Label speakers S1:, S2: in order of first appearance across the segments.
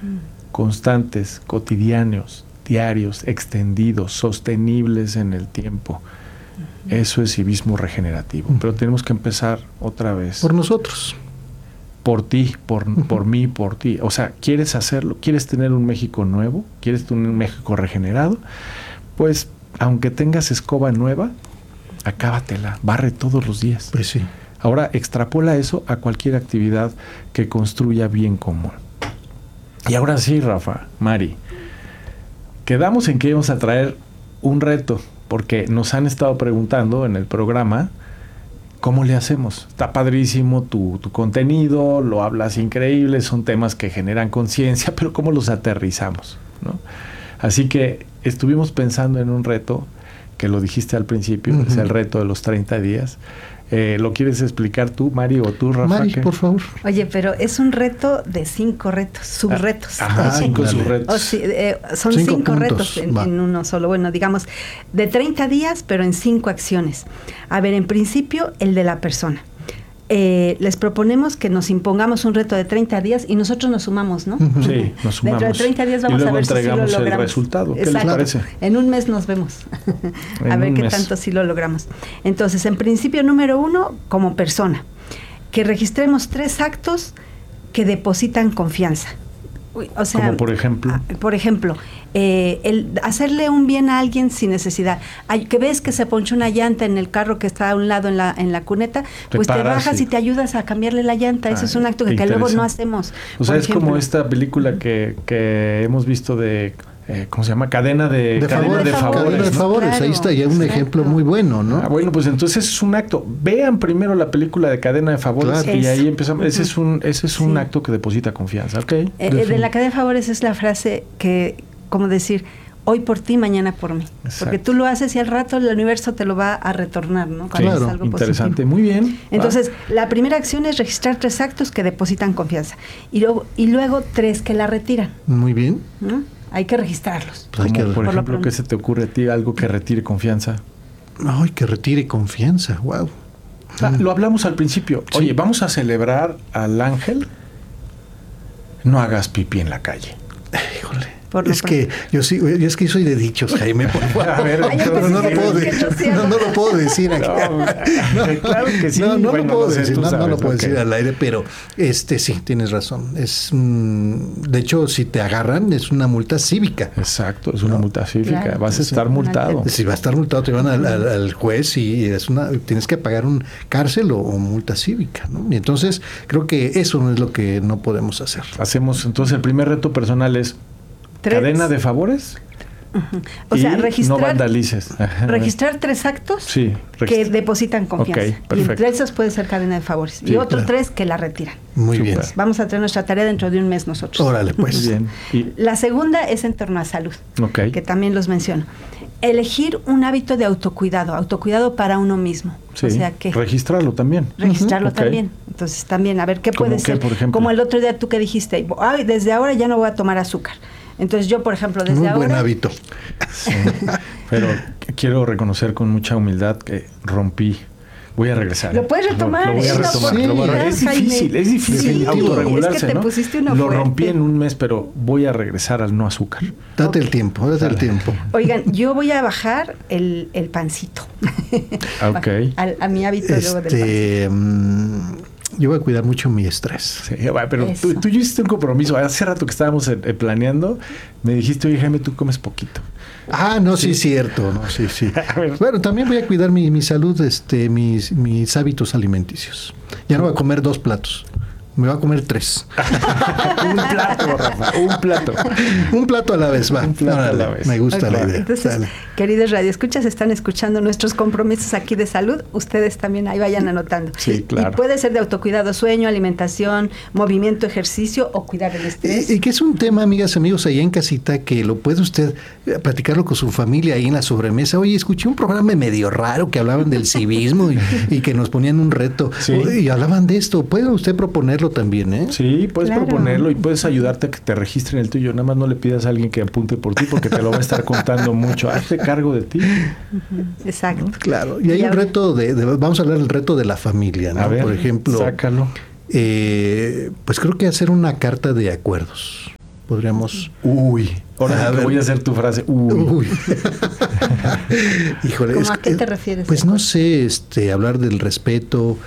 S1: constantes, cotidianos, diarios, extendidos, sostenibles en el tiempo. Eso es civismo regenerativo. Pero tenemos que empezar otra vez.
S2: Por nosotros.
S1: Por ti, por mí, por ti. O sea, ¿quieres hacerlo? ¿Quieres tener un México nuevo? ¿Quieres tener un México regenerado? Pues, aunque tengas escoba nueva, acábatela, barre todos los días.
S2: Pues sí.
S1: Ahora, extrapola eso a cualquier actividad que construya bien común. Y ahora sí, Rafa, Mari, quedamos en que íbamos a traer un reto, porque nos han estado preguntando en el programa, ¿cómo le hacemos? Está padrísimo tu contenido, lo hablas increíble, son temas que generan conciencia, pero ¿cómo los aterrizamos? ¿No? Así que estuvimos pensando en un reto, que lo dijiste al principio, es el reto de los 30 días. ¿Lo quieres explicar tú, Mari, o tú, Rafa?
S2: Mari, por favor.
S3: Oye, pero es un reto de 5 retos, subretos.
S1: Ajá, 5 subretos.
S3: Son 5 retos en uno solo. Bueno, digamos, de 30 días, pero en 5 acciones. A ver, en principio, el de la persona. Les proponemos que nos impongamos un reto de 30 días y nosotros nos sumamos, ¿no?
S1: Sí, nos sumamos.
S3: Dentro de 30 días vamos a ver si sí lo logramos.
S1: El resultado. ¿Qué les parece?
S3: En un mes nos vemos. A ver qué tanto sí lo logramos. Entonces, en principio, número 1, como persona, que registremos 3 actos que depositan confianza. O sea,
S1: como por ejemplo.
S3: El hacerle un bien a alguien sin necesidad. Que ves que se ponchó una llanta en el carro que está a un lado en la cuneta, pues te bajas y te ayudas a cambiarle la llanta. Eso es un acto que luego no hacemos.
S1: O sea, es como esta película que hemos visto de... ¿cómo se llama? Cadena de favores.
S2: Cadena de favores, claro, ahí está ya un ejemplo muy bueno, ¿no?
S1: Bueno, pues entonces es un acto. Vean primero la película de Cadena de Favores, claro, y ahí empezamos. Ese es un acto que deposita confianza, ¿ok?
S3: De la Cadena de Favores es la frase que, como decir, hoy por ti, mañana por mí. Exacto. Porque tú lo haces y al rato el universo te lo va a retornar, ¿no?
S1: Cuando es algo interesante, positivo. Muy bien.
S3: Entonces, la primera acción es registrar 3 actos que depositan confianza. Y luego 3 que la retiran.
S2: Muy bien.
S3: ¿No? Hay que registrarlos.
S1: Por ejemplo, ¿qué se te ocurre a ti? Algo que retire confianza.
S2: Ay, que retire confianza, wow.
S1: Lo hablamos al principio. Sí. Oye, vamos a celebrar al ángel. No hagas pipí en la calle.
S2: Híjole. Es que yo soy de dichos, Jaime, por favor. A ver, no lo puedo decir aquí.
S1: Claro que sí.
S2: No lo puedo decir, no lo puedo decir al aire, pero sí, tienes razón. De hecho, si te agarran, es una multa cívica.
S1: Exacto, es una multa cívica. Claro, vas a estar multado.
S2: Si vas a estar multado, te van al juez y tienes que pagar un cárcel o multa cívica, ¿no? Y entonces, creo que eso no es lo que no podemos hacer.
S1: Hacemos, entonces, el primer reto personal es cadena de favores.
S3: O sea, registrar.
S1: No vandalices.
S3: Registrar 3 actos que depositan confianza.
S1: Okay,
S3: y entre esos puede ser cadena de favores. Y otros 3 que la retiran.
S2: Muy bien.
S3: Vamos a tener nuestra tarea dentro de un mes nosotros.
S2: Órale, pues.
S1: Bien.
S3: La segunda es en torno a salud. Que también los menciono. Elegir un hábito de autocuidado para uno mismo.
S1: Sí.
S3: O sea que
S1: registrarlo también.
S3: También. Entonces también, a ver, ¿qué puede ser?
S1: Por ejemplo?
S3: Como el otro día tú que dijiste, desde ahora ya no voy a tomar azúcar. Entonces yo, por ejemplo, desde ahora...
S2: Muy buen hábito.
S1: Sí, pero quiero reconocer con mucha humildad que rompí. Voy a regresar.
S3: Lo puedes retomar.
S1: Lo voy a retomar. Es difícil autorregularse,
S3: es que te pusiste uno
S1: Lo rompí en un mes, pero voy a regresar al no azúcar.
S2: Date el tiempo.
S3: Oigan, yo voy a bajar el pancito. A mi hábito luego del pancito.
S2: Yo voy a cuidar mucho mi estrés.
S1: Sí, pero tú hiciste un compromiso. Hace rato que estábamos planeando, me dijiste, oye, Jaime, tú comes poquito.
S2: Sí, cierto. No, sí. Bueno, también voy a cuidar mi salud, mis hábitos alimenticios. Ya no voy a comer 2 platos. Me va a comer 3.
S1: Un plato, Rafa.
S2: Un plato a la vez, va.
S1: Un plato a la vez.
S2: Me gusta la idea.
S3: Entonces, queridos radioescuchas, están escuchando nuestros compromisos aquí de salud. Ustedes también ahí vayan anotando.
S1: Sí, claro.
S3: Y puede ser de autocuidado, sueño, alimentación, movimiento, ejercicio o cuidar el estrés.
S2: Y que es un tema, amigas, amigos, ahí en casita, que lo puede usted platicarlo con su familia ahí en la sobremesa. Oye, escuché un programa medio raro que hablaban del civismo y que nos ponían un reto. Sí. Y hablaban de esto. Puede usted proponerlo también, ¿eh?
S1: Sí, puedes proponerlo y puedes ayudarte a que te registren el tuyo. Nada más no le pidas a alguien que apunte por ti porque te lo va a estar contando mucho. Hazte cargo de ti.
S3: Exacto.
S2: ¿No? Claro. Y hay un reto vamos a hablar del reto de la familia, ¿no?
S1: A ver,
S2: por ejemplo,
S1: sácalo.
S2: Pues creo que hacer una carta de acuerdos. podríamos...
S1: Uy, ahora que voy a hacer tu frase. Uy.
S2: Híjole,
S3: ¿Cómo a qué te refieres?
S2: Pues no sé, hablar del respeto,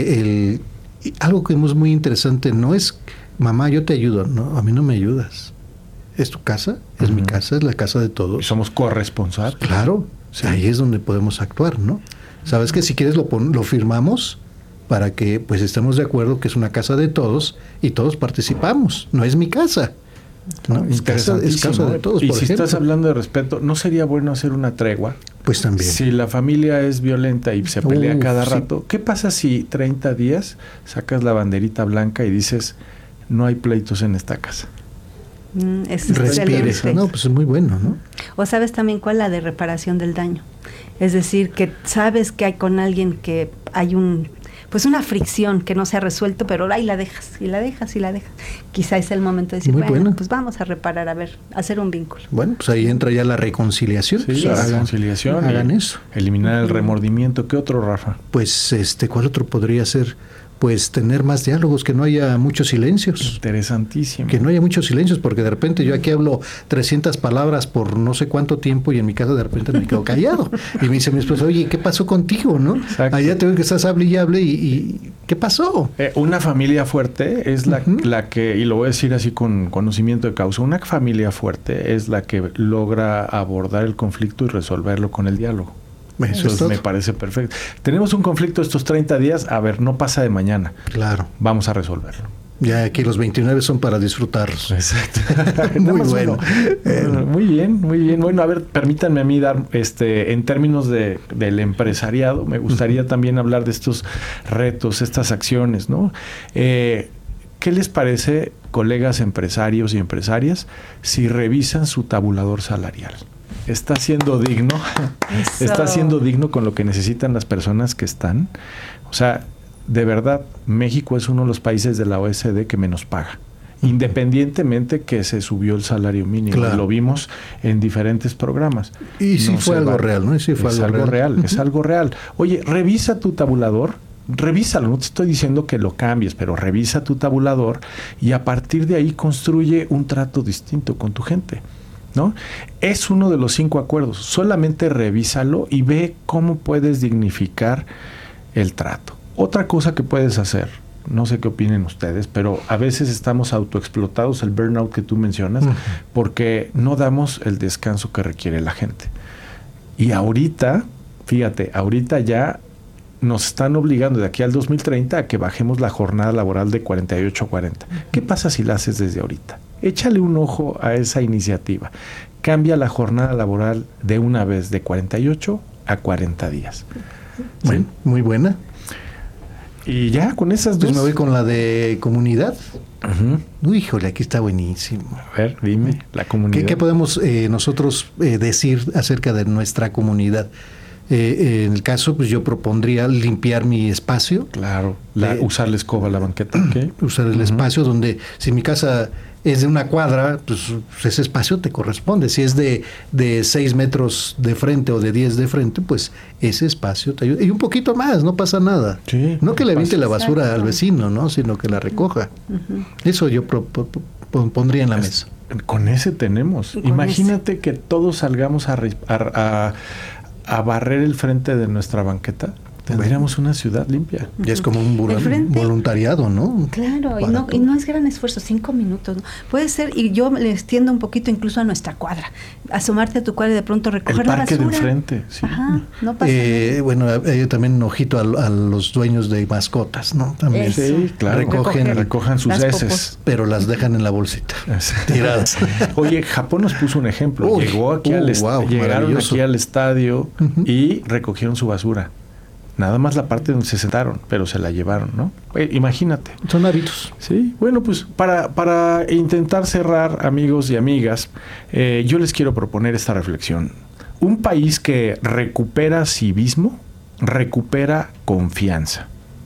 S2: algo que es muy interesante, no es, mamá, yo te ayudo, no, a mí no me ayudas. ¿Es tu casa? Es mi casa, es la casa de todos.
S1: Somos corresponsables.
S2: Claro, sí. Ahí es donde podemos actuar, ¿no? Sabes que si quieres lo firmamos para que pues estemos de acuerdo que es una casa de todos y todos participamos. No es mi casa, ¿no? Es casa de todos.
S1: Y
S2: por
S1: si
S2: ejemplo.
S1: Estás hablando de respeto, ¿no sería bueno hacer una tregua?
S2: Pues también.
S1: Si la familia es violenta y se pelea cada rato, ¿qué pasa si 30 días sacas la banderita blanca y dices, no hay pleitos en esta casa?
S2: Respires. No, pues es muy bueno, ¿no?
S3: O sabes también cuál, la de reparación del daño. Es decir, que sabes que hay con alguien que hay una fricción que no se ha resuelto, pero ahí la dejas, y la dejas, y la dejas. Quizá es el momento de decir, pues vamos a reparar, hacer un vínculo.
S2: Bueno, pues ahí entra ya la reconciliación.
S1: Sí, pues la reconciliación.
S2: Hagan eso.
S1: Eliminar el remordimiento. ¿Qué otro, Rafa?
S2: Pues, ¿cuál otro podría ser? Pues tener más diálogos, que no haya muchos silencios.
S1: Interesantísimo.
S2: Que no haya muchos silencios, porque de repente yo aquí hablo 300 palabras por no sé cuánto tiempo y en mi casa de repente me quedo callado. Y me dice mi esposa, oye, ¿qué pasó contigo, no?
S1: Exacto.
S2: Allá te veo que estás hable y ¿qué pasó?
S1: Una familia fuerte es la que, y lo voy a decir así con conocimiento de causa, una familia fuerte es la que logra abordar el conflicto y resolverlo con el diálogo. Eso me parece perfecto. Tenemos un conflicto estos 30 días, a ver, no pasa de mañana.
S2: Claro.
S1: Vamos a resolverlo.
S2: Ya aquí los 29 son para disfrutarlos.
S1: Exacto.
S2: Muy bueno.
S1: Muy bien, muy bien. Bueno, a ver, permítanme a mí dar, en términos del empresariado, me gustaría también hablar de estos retos, estas acciones, ¿no? ¿Qué les parece, colegas empresarios y empresarias, si revisan su tabulador salarial? Está siendo digno.
S3: Eso.
S1: Está siendo digno con lo que necesitan las personas que están. O sea, de verdad, México es uno de los países de la OECD que menos paga, independientemente que se subió el salario mínimo.
S2: Claro.
S1: Lo vimos en diferentes programas.
S2: Y sí fue algo real, ¿no? Sí fue algo real.
S1: Es algo real. Oye, revisa tu tabulador. Revísalo, no te estoy diciendo que lo cambies, pero revisa tu tabulador y a partir de ahí construye un trato distinto con tu gente, ¿no? Es uno de los 5 acuerdos. Solamente revísalo y ve cómo puedes dignificar el trato. Otra cosa que puedes hacer, no sé qué opinen ustedes, pero a veces estamos autoexplotados, el burnout que tú mencionas, porque no damos el descanso que requiere la gente. Y ahorita, fíjate, ahorita ya nos están obligando de aquí al 2030 a que bajemos la jornada laboral de 48 a 40. ¿Qué pasa si la haces desde ahorita? Échale un ojo a esa iniciativa. Cambia la jornada laboral de una vez de 48 a 40 días.
S2: Bueno, muy buena.
S1: Y ya con esas dos.
S2: Pues me voy con la de comunidad. Uy, híjole, aquí está buenísimo.
S1: A ver, dime, la comunidad.
S2: ¿Qué podemos nosotros decir acerca de nuestra comunidad? En el caso, pues yo propondría limpiar mi espacio.
S1: Claro, usar la escoba, la banqueta. ¿Okay?
S2: Usar el espacio donde, si mi casa es de una cuadra, pues ese espacio te corresponde. Si es de 6 metros de frente o de 10 de frente, pues ese espacio te ayuda. Y un poquito más, no pasa nada.
S1: Sí,
S2: no que le aviente la basura al vecino, ¿no? Sino que la recoja. Eso yo pondría en la mesa.
S1: Con ese tenemos. Imagínate que todos salgamos a barrer el frente de nuestra banqueta. Tendríamos una ciudad limpia.
S2: Ya es como un voluntariado, ¿no?
S3: Claro, y no es gran esfuerzo, 5 minutos, ¿no? Puede ser, y yo le extiendo un poquito incluso a nuestra cuadra. Asomarte a tu cuadra y de pronto recoger la basura.
S1: El parque de enfrente, sí.
S3: Ajá, no pasa nada.
S2: Bueno, yo también un ojito a los dueños de mascotas, ¿no? También.
S1: Sí, claro. Recojan sus heces.
S2: Pero las dejan en la bolsita, tiradas.
S1: Oye, Japón nos puso un ejemplo. Llegaron aquí al estadio y recogieron su basura. Nada más la parte donde se sentaron, pero se la llevaron, ¿no? Imagínate.
S2: Son hábitos.
S1: Sí, bueno, pues para intentar cerrar, amigos y amigas, yo les quiero proponer esta reflexión. Un país que recupera civismo, recupera confianza.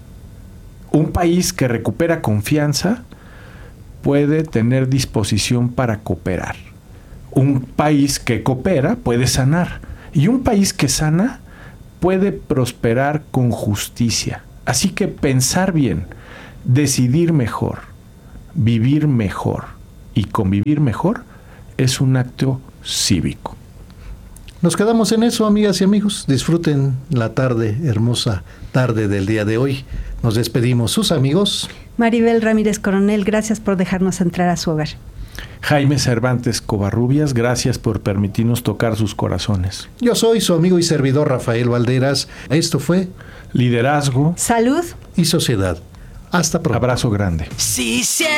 S1: Un país que recupera confianza puede tener disposición para cooperar. Un país que coopera puede sanar. Y un país que sana puede prosperar con justicia. Así que pensar bien, decidir mejor, vivir mejor, y convivir mejor es un acto cívico.
S2: Nos quedamos en eso, amigas y amigos. Disfruten la tarde, hermosa tarde del día de hoy. Nos despedimos. Sus amigos.
S3: Maribel Ramírez Coronel, gracias por dejarnos entrar a su hogar.
S1: Jaime Cervantes Covarrubias, gracias por permitirnos tocar sus corazones.
S2: Yo soy su amigo y servidor Rafael Valderas. Esto fue
S1: Liderazgo,
S3: Salud
S2: y Sociedad. Hasta pronto.
S1: Abrazo grande.
S4: Sí,